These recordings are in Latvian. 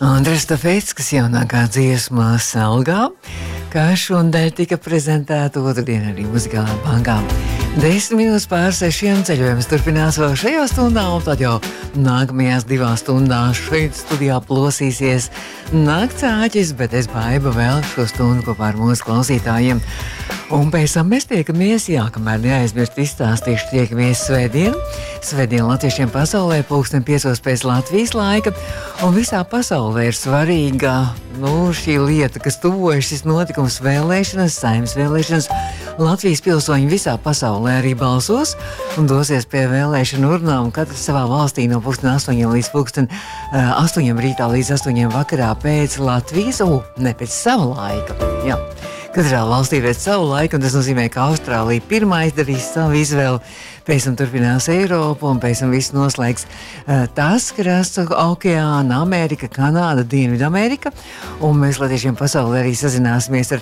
Andres Stafeckis jaunākā dziesmā Salgā, kā šodien tika prezentēta otrdien arī muzikālā bankā. 10 minūtes pār 6 ceļojums turpinās vēl šajā stundā, un tad jau nākamajās 2 stundās šeit studijā plosīsies nakts āķis, bet es Baiba vēl šo stundu kopā ar mūsu klausītājiem. Un pēc tam mēs tiekamies, kamēr neaizmirst izstāstīšu, tiekamies svētdien latviešiem pasaulē, 5:00 pēc Latvijas laika, un visā pasaulē ir svarīga, šī lieta, kas tuvojas, šis notikums vēlēšanas, Saeimas vēlēšanas. Latvijas pilsoņi visā pasaulē arī balsos un dosies pie vēlēšanu urnām, katrs savā valstī no 8:00 līdz 8:00 rītā līdz 8:00 vakarā pēc Latvijas, ne pēc sava laika, Katrā valstī pēc savu laiku, un tas nozīmē, ka Austrālija pirmā izdarīs savu izvēli, pēc tam turpinās Eiropu, un pēc tam viss noslēgs tas krasts, okeāna, Amerika, Kanāda, Dienvidamerika, un mēs latviešiem pasaulē arī sazināsimies ar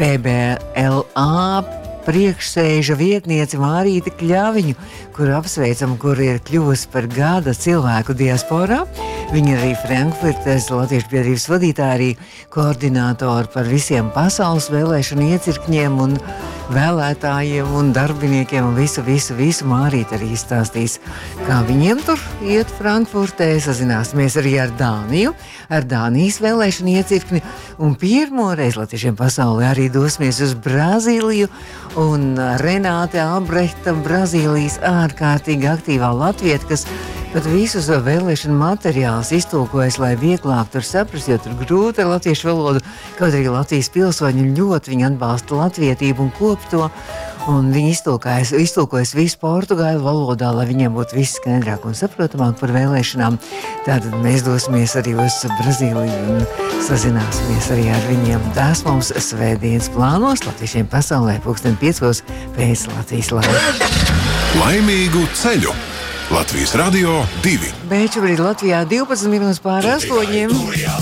PBLA priekšsēža vietnieci Mārīti Kļaviņu, kuru apsveicam, kur ir kļuvusi par gada cilvēku diasporā. Viņa arī Frankfurtes Latviešu biedrības vadītāja, arī koordinātori par visiem pasaules vēlēšanu iecirkņiem un vēlētājiem un darbiniekiem un visu Mārīti arī izstāstīs, kā viņiem tur iet Frankfurtē. Sazināsimies arī ar Dāniju, ar Dānijas vēlēšanu iecirkni, un pirmo reizi latviešiem pasaulē arī dosimies uz Brazīliju, un Renāte Albrehta, Brazīlijas ārkārtīgi aktīvā latvieta, kas pat visus vēlēšanu materiālus iztulkojas, lai vieglāk tur saprast, jo tur grūti ar latviešu valodu, kaut arī Latvijas pilsoņi ļoti viņi atbalsta latvietību un kop to, un viņi iztulkojas visu portugāļu valodā, lai viņiem būtu viss skaidrāk un saprotamāk par vēlēšanām. Tātad mēs dosimies arī uz Brazīliju un sazināsimies arī ar viņiem. Tas mums svētdienas plānos latviešiem pasaulē 5:00 pēc Latvijas laika. Laimīgu ceļu! Latvijas Radio 2. Bet šobrīd Latvijā 12 minūtes pār 8.